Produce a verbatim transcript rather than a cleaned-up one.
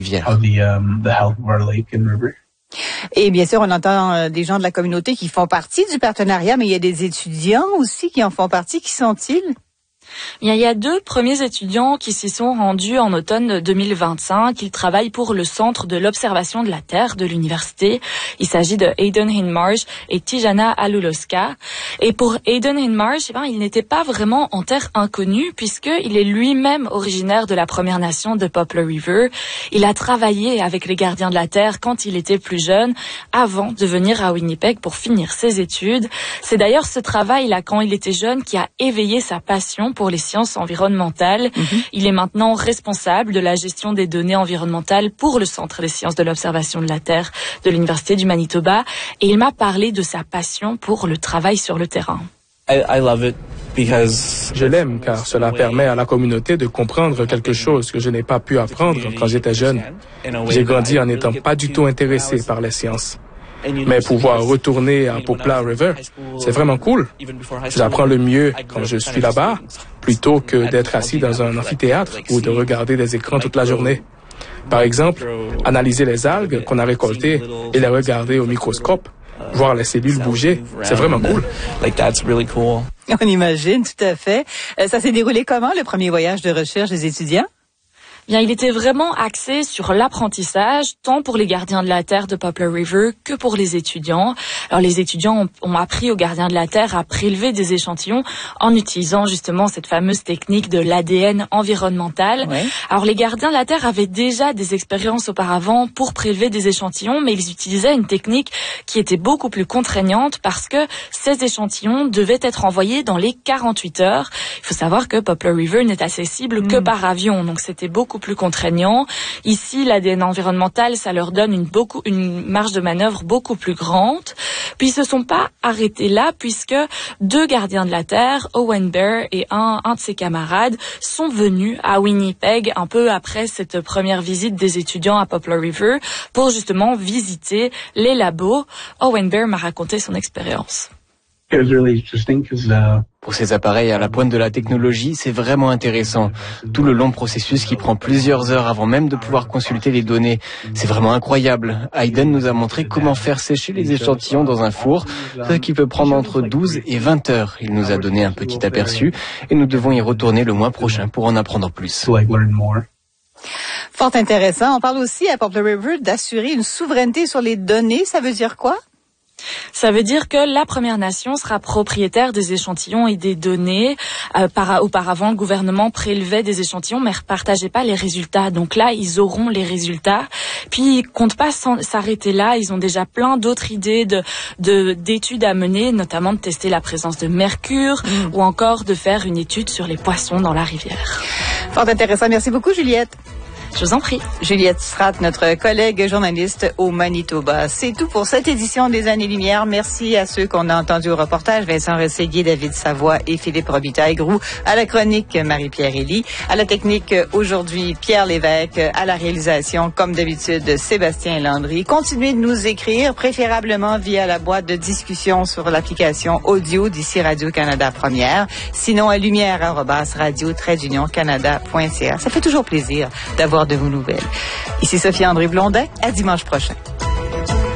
of the, um, the health of our lake and river. Et bien sûr, on entend euh, des gens de la communauté qui font partie du partenariat, mais il y a des étudiants aussi qui en font partie. Qui sont-ils? Bien, il y a deux premiers étudiants qui s'y sont rendus en automne deux mille vingt-cinq. Ils travaillent pour le Centre de l'observation de la Terre de l'université. Il s'agit de Aidan Hindmarsh et Tijana Aluloska. Et pour Aidan Hindmarsh, eh ben, il n'était pas vraiment en terre inconnue puisqu'il est lui-même originaire de la Première Nation de Poplar River. Il a travaillé avec les gardiens de la Terre quand il était plus jeune, avant de venir à Winnipeg pour finir ses études. C'est d'ailleurs ce travail-là, quand il était jeune, qui a éveillé sa passion pour les sciences environnementales. Mm-hmm. Il est maintenant responsable de la gestion des données environnementales pour le Centre des sciences de l'observation de la Terre de l'Université du Manitoba. Et il m'a parlé de sa passion pour le travail sur le terrain. I, I love it because je l'aime car cela permet à la communauté de comprendre quelque chose que je n'ai pas pu apprendre quand j'étais jeune. J'ai grandi en n'étant pas du tout intéressé par les sciences. Mais pouvoir retourner à Poplar River, c'est vraiment cool. J'apprends le mieux quand je suis là-bas, plutôt que d'être assis dans un amphithéâtre ou de regarder des écrans toute la journée. Par exemple, analyser les algues qu'on a récoltées et les regarder au microscope, voir les cellules bouger, c'est vraiment cool. On imagine, tout à fait. Ça s'est déroulé comment, le premier voyage de recherche des étudiants? Bien, il était vraiment axé sur l'apprentissage, tant pour les gardiens de la Terre de Poplar River que pour les étudiants. Alors, les étudiants ont, ont appris aux gardiens de la Terre à prélever des échantillons en utilisant justement cette fameuse technique de l'A D N environnemental. Ouais. Alors, les gardiens de la Terre avaient déjà des expériences auparavant pour prélever des échantillons, mais ils utilisaient une technique qui était beaucoup plus contraignante parce que ces échantillons devaient être envoyés dans les quarante-huit heures. Il faut savoir que Poplar River n'est accessible mmh. que par avion, donc c'était beaucoup plus contraignant. Ici, l'A D N environnemental, ça leur donne une, beaucoup, une marge de manœuvre beaucoup plus grande. Puis ils se sont pas arrêtés là, puisque deux gardiens de la Terre, Owen Bear et un, un de ses camarades, sont venus à Winnipeg un peu après cette première visite des étudiants à Poplar River pour justement visiter les labos. Owen Bear m'a raconté son expérience. Pour ces appareils à la pointe de la technologie, c'est vraiment intéressant. Tout le long processus qui prend plusieurs heures avant même de pouvoir consulter les données. C'est vraiment incroyable. Aidan nous a montré comment faire sécher les échantillons dans un four, ce qui peut prendre entre douze et vingt heures. Il nous a donné un petit aperçu et nous devons y retourner le mois prochain pour en apprendre plus. Fort intéressant. On parle aussi à Poplar River d'assurer une souveraineté sur les données. Ça veut dire quoi? Ça veut dire que la Première Nation sera propriétaire des échantillons et des données. Euh, par, auparavant, le gouvernement prélevait des échantillons, mais ne partageait pas les résultats. Donc là, ils auront les résultats. Puis, ils comptent pas s'arrêter là. Ils ont déjà plein d'autres idées de, de, d'études à mener, notamment de tester la présence de mercure mmh. ou encore de faire une étude sur les poissons dans la rivière. Fort intéressant. Merci beaucoup, Juliette. Je vous en prie. Juliette Stratt, notre collègue journaliste au Manitoba. C'est tout pour cette édition des Années-Lumière. Merci à ceux qu'on a entendus au reportage. Vincent Rességuier, David Savoie et Philippe Robitaille-Groux. À la chronique, Marie-Pierre Elie. À la technique, aujourd'hui, Pierre Lévesque. À la réalisation, comme d'habitude, Sébastien Landry. Continuez de nous écrire, préférablement via la boîte de discussion sur l'application audio d'ici Radio-Canada Première. Sinon, à lumière arobase radio tiret union canada point c a. Ça fait toujours plaisir d'avoir de vos nouvelles. Ici Sophie André Blondin. À dimanche prochain.